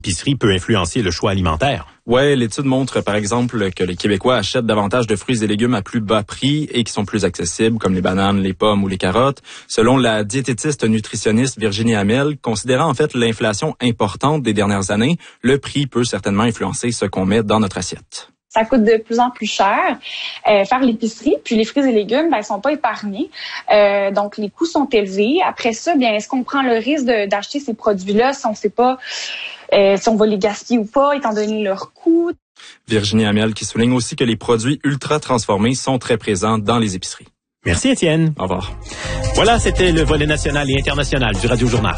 L'épicerie peut influencer le choix alimentaire. Ouais, l'étude montre par exemple que les Québécois achètent davantage de fruits et légumes à plus bas prix et qui sont plus accessibles, comme les bananes, les pommes ou les carottes. Selon la diététiste nutritionniste Virginie Hamel, considérant en fait l'inflation importante des dernières années, le prix peut certainement influencer ce qu'on met dans notre assiette. Ça coûte de plus en plus cher faire l'épicerie, puis les fruits et légumes, ils sont pas épargnés. Donc les coûts sont élevés. Après ça, est-ce qu'on prend le risque d'acheter ces produits-là si on sait pas si on va les gaspiller ou pas, étant donné leur coût? Virginie Hamel qui souligne aussi que les produits ultra transformés sont très présents dans les épiceries. Merci Étienne. Au revoir. Voilà, c'était le volet national et international du Radio Journal.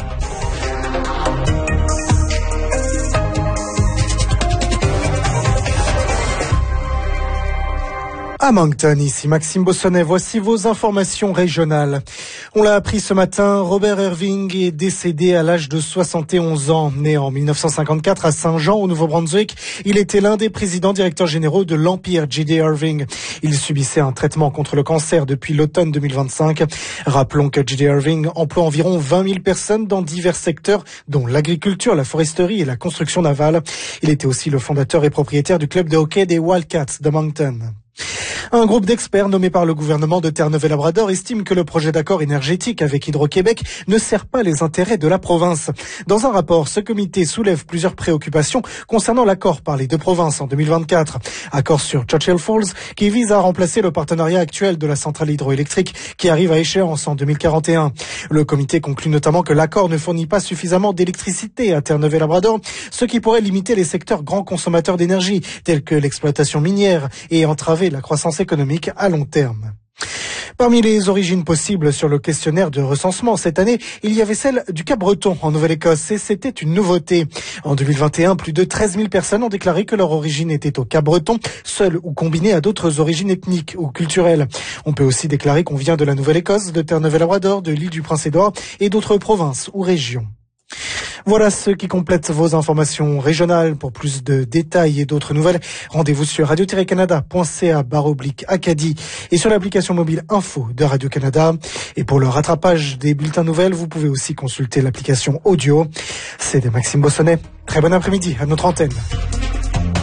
À Moncton, ici Maxime Bossonnet, voici vos informations régionales. On l'a appris ce matin, Robert Irving est décédé à l'âge de 71 ans. Né en 1954 à Saint-Jean, au Nouveau-Brunswick, il était l'un des présidents directeurs généraux de l'Empire J.D. Irving. Il subissait un traitement contre le cancer depuis l'automne 2025. Rappelons que J.D. Irving emploie environ 20 000 personnes dans divers secteurs, dont l'agriculture, la foresterie et la construction navale. Il était aussi le fondateur et propriétaire du club de hockey des Wildcats de Moncton. Un groupe d'experts nommé par le gouvernement de Terre-Neuve-et-Labrador estime que le projet d'accord énergétique avec Hydro-Québec ne sert pas les intérêts de la province. Dans un rapport, ce comité soulève plusieurs préoccupations concernant l'accord par les deux provinces en 2024. Accord sur Churchill Falls qui vise à remplacer le partenariat actuel de la centrale hydroélectrique qui arrive à échéance en 2041. Le comité conclut notamment que l'accord ne fournit pas suffisamment d'électricité à Terre-Neuve-et-Labrador, ce qui pourrait limiter les secteurs grands consommateurs d'énergie tels que l'exploitation minière et entraver la croissance économique à long terme. Parmi les origines possibles sur le questionnaire de recensement cette année, il y avait celle du Cap-Breton en Nouvelle-Écosse et c'était une nouveauté. En 2021, plus de 13 000 personnes ont déclaré que leur origine était au Cap-Breton, seule ou combinée à d'autres origines ethniques ou culturelles. On peut aussi déclarer qu'on vient de la Nouvelle-Écosse, de Terre-Neuve-et-Labrador, de l'île du Prince-Édouard et d'autres provinces ou régions. Voilà ce qui complète vos informations régionales. Pour plus de détails et d'autres nouvelles, rendez-vous sur radio-canada.ca/Acadie et sur l'application mobile Info de Radio-Canada. Et pour le rattrapage des bulletins nouvelles, vous pouvez aussi consulter l'application audio. C'est de Maxime Bossonnet. Très bon après-midi à notre antenne.